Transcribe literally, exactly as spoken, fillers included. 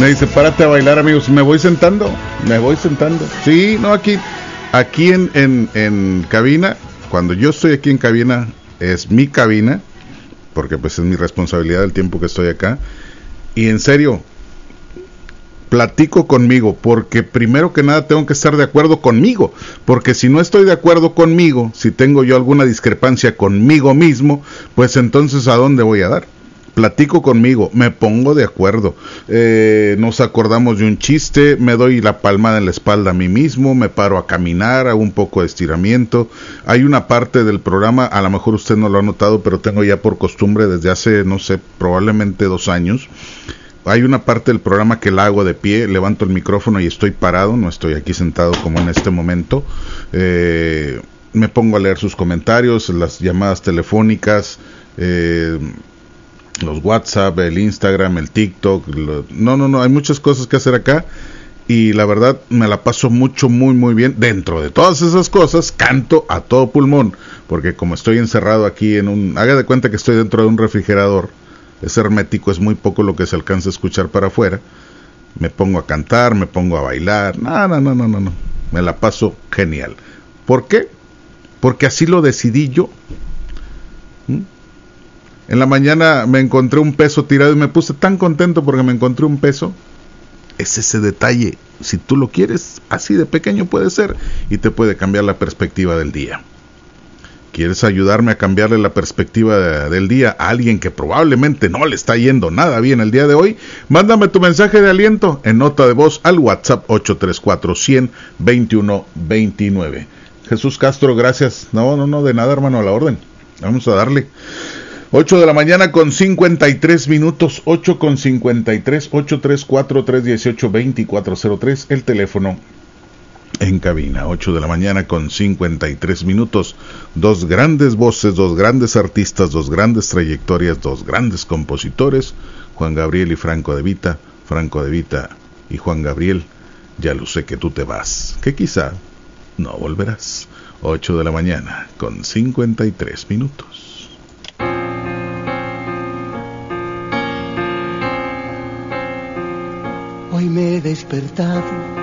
Me dice, párate a bailar, amigos. Me voy sentando, me voy sentando. Sí, no, aquí, aquí en, en, en cabina, cuando yo estoy aquí en cabina, es mi cabina, porque pues es mi responsabilidad el tiempo que estoy acá. Y en serio, platico conmigo, porque primero que nada tengo que estar de acuerdo conmigo, porque si no estoy de acuerdo conmigo, si tengo yo alguna discrepancia conmigo mismo, pues entonces ¿a dónde voy a dar? Platico conmigo, me pongo de acuerdo, eh, nos acordamos de un chiste, me doy la palmada en la espalda a mí mismo, me paro a caminar, hago un poco de estiramiento. Hay una parte del programa, a lo mejor usted no lo ha notado, pero tengo ya por costumbre desde hace, no sé, probablemente dos años. Hay una parte del programa que la hago de pie, levanto el micrófono y estoy parado, no estoy aquí sentado como en este momento. Eh, me pongo a leer sus comentarios, las llamadas telefónicas, eh, los WhatsApp, el Instagram, el TikTok. Lo, no, no, no, hay muchas cosas que hacer acá y la verdad me la paso mucho, muy, muy bien. Dentro de todas esas cosas, canto a todo pulmón, porque como estoy encerrado aquí en un... Haga de cuenta que estoy dentro de un refrigerador. Es hermético, es muy poco lo que se alcanza a escuchar para afuera. Me pongo a cantar, me pongo a bailar. No, no, no, no, no, no. Me la paso genial. ¿Por qué? Porque así lo decidí yo. ¿Mm? En la mañana me encontré un peso tirado y me puse tan contento porque me encontré un peso. Es ese detalle. Si tú lo quieres, así de pequeño puede ser y te puede cambiar la perspectiva del día. ¿Quieres ayudarme a cambiarle la perspectiva de, del día a alguien que probablemente no le está yendo nada bien el día de hoy? Mándame tu mensaje de aliento en nota de voz al WhatsApp ocho tres cuatro, cien, veintiuno, veintinueve. Jesús Castro, gracias. No, no, no, de nada, hermano, a la orden. Vamos a darle. ocho de la mañana con cincuenta y tres minutos, ocho con cincuenta y tres, ocho tres cuatro, tres uno ocho, dos cuatro cero tres, el teléfono en cabina, ocho de la mañana con cincuenta y tres minutos, dos grandes voces, dos grandes artistas, dos grandes trayectorias, dos grandes compositores, Juan Gabriel y Franco De Vita, Franco De Vita y Juan Gabriel, ya lo sé que tú te vas, que quizá no volverás, ocho de la mañana con cincuenta y tres minutos. Hoy me he despertado